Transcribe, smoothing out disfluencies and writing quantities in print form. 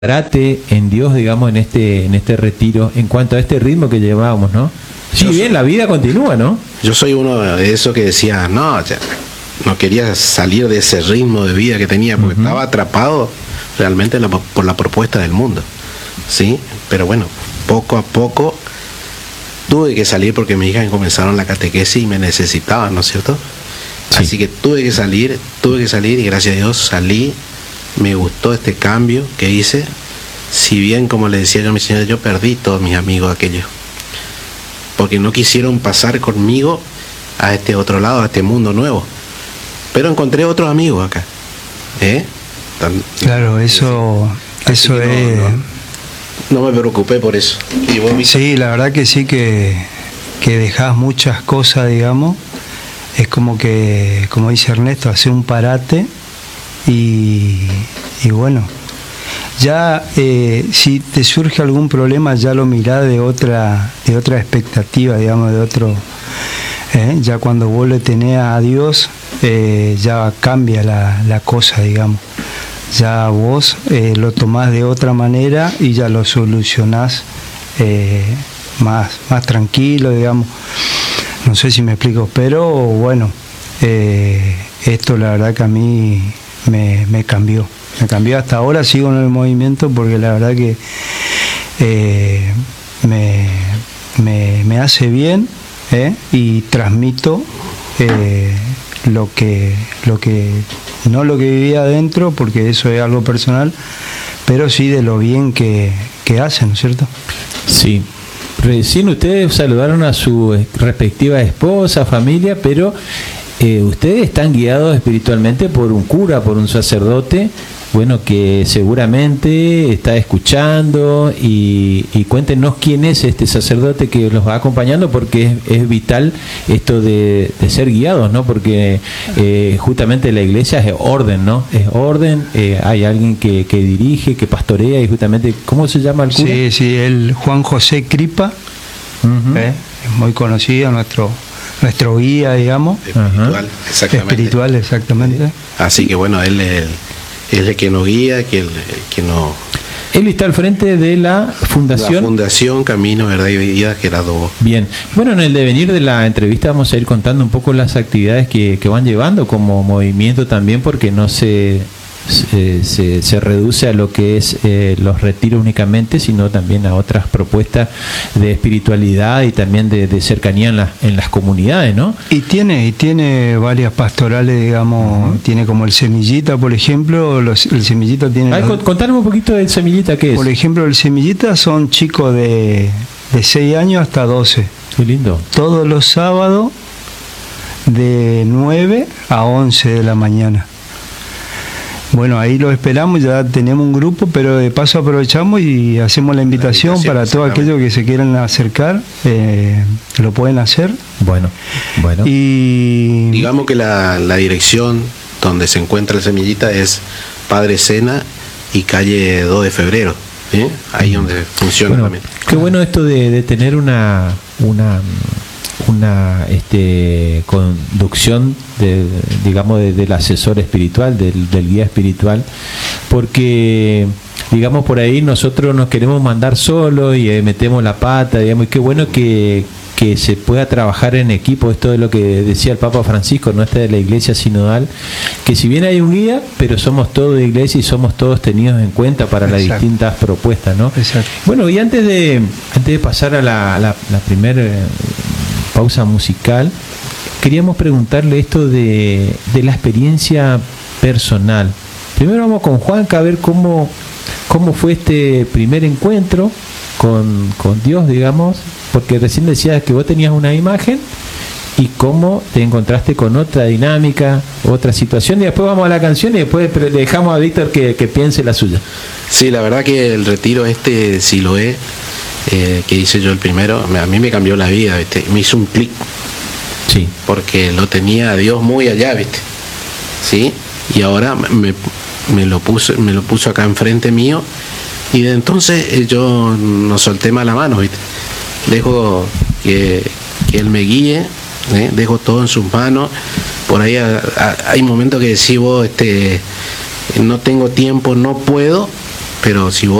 parate en Dios, digamos, en este retiro, en cuanto a este ritmo que llevábamos, ¿no? Sí, bien, la vida continúa, ¿no? Yo soy uno de esos que decía, no, ya, no quería salir de ese ritmo de vida que tenía, porque estaba atrapado realmente por la propuesta del mundo, ¿sí? Pero bueno, poco a poco tuve que salir porque mis hijas comenzaron la catequesis y me necesitaban, ¿no es cierto? Sí. Así que tuve que salir y gracias a Dios salí. Me gustó este cambio que hice, si bien, como le decía yo a mi señora, yo perdí todos mis amigos aquellos, porque no quisieron pasar conmigo a este otro lado, a este mundo nuevo, pero encontré otros amigos acá, Claro, eso es... No me preocupé por eso. ¿Y vos, Mica? Sí, la verdad que sí, que dejás muchas cosas, digamos. Es como que, como dice Ernesto, hace un parate y bueno, ya si te surge algún problema ya lo mirás de otra expectativa, digamos, de otro, ya cuando vos le tenés a Dios, ya cambia la cosa, digamos. Ya vos lo tomás de otra manera y ya lo solucionás más tranquilo, digamos. No sé si me explico, pero bueno, esto la verdad que a mí me cambió. Me cambió. Hasta ahora sigo en el movimiento porque la verdad que me hace bien, y transmito lo que no lo que vivía adentro, porque eso es algo personal, pero sí de lo bien que hacen, ¿no es cierto? Sí. Recién ustedes saludaron a su respectiva esposa, familia, pero ustedes están guiados espiritualmente por un cura, por un sacerdote, bueno, que seguramente está escuchando, y cuéntenos quién es este sacerdote que los va acompañando, porque es vital esto de ser guiados, ¿no? Porque justamente la iglesia es orden, ¿no? Es orden, hay alguien que dirige, que pastorea, y justamente, ¿cómo se llama el cura? Sí, el Juan José Cripa, es muy conocido, nuestro guía, digamos. Espiritual, exactamente. Sí. Así que bueno, él es el que nos guía, que nos... Él está al frente de la fundación. La Fundación Camino, Verdad y Vida, Gerardo. Bien. Bueno, en el devenir de la entrevista vamos a ir contando un poco las actividades que van llevando como movimiento también, porque no se reduce a lo que es los retiros únicamente, sino también a otras propuestas de espiritualidad y también de cercanía en las comunidades, ¿no? Y tiene varias pastorales, digamos. Tiene como el Semillita, por ejemplo. El Semillita tiene... Contanos un poquito del Semillita, ¿qué es? Por ejemplo, el Semillita son chicos de 6 años hasta 12. Qué lindo. Todos los sábados de 9 a 11 de la mañana. Bueno, ahí lo esperamos, ya tenemos un grupo, pero de paso aprovechamos y hacemos la invitación para todos aquellos que se quieran acercar, lo pueden hacer. Bueno. Y digamos que la dirección donde se encuentra el Semillita es Padre Sena y calle 2 de Febrero, ¿sí? Ahí donde funciona también. Qué bueno esto de tener una conducción del asesor espiritual, del guía espiritual, porque digamos por ahí nosotros nos queremos mandar solos y metemos la pata, digamos, y qué bueno que se pueda trabajar en equipo. Esto es lo que decía el Papa Francisco, no, de la iglesia sinodal, que si bien hay un guía, pero somos todos de iglesia y somos todos tenidos en cuenta para las distintas propuestas, ¿no? Exacto. Bueno, y antes de pasar a la primera pausa musical, queríamos preguntarle esto de la experiencia personal. Primero vamos con Juanca a ver cómo fue este primer encuentro con Dios, digamos, porque recién decías que vos tenías una imagen y cómo te encontraste con otra dinámica, otra situación, y después vamos a la canción y después le dejamos a Víctor que piense la suya. Sí, la verdad que el retiro Siloé, que hice yo el primero, a mí me cambió la vida, ¿viste? Me hizo un clic. Sí. Porque lo tenía a Dios muy allá, ¿viste? ¿Sí? Y ahora me lo puso acá enfrente mío, y de entonces yo no solté más la mano, ¿viste? Dejo que Él me guíe, dejo todo en sus manos. Por ahí hay momentos que decís vos, no tengo tiempo, no puedo, Pero si vos